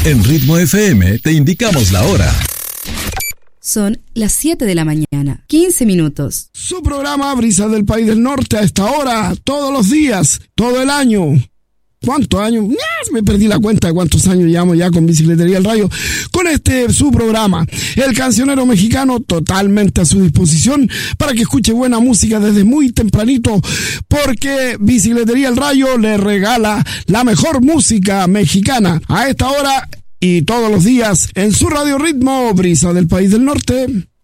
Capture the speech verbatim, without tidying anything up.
En Ritmo F M te indicamos la hora. Son las siete de la mañana, quince minutos. Su programa Brisa del País del Norte a esta hora, todos los días, todo el año. ¿Cuántos años? Me perdí la cuenta de cuántos años llevamos ya con Bicicletería El Rayo. Con este, su programa, el cancionero mexicano, totalmente a su disposición para que escuche buena música desde muy tempranito, porque Bicicletería El Rayo le regala la mejor música mexicana a esta hora y todos los días en su Radio Ritmo, Brisa del País del Norte.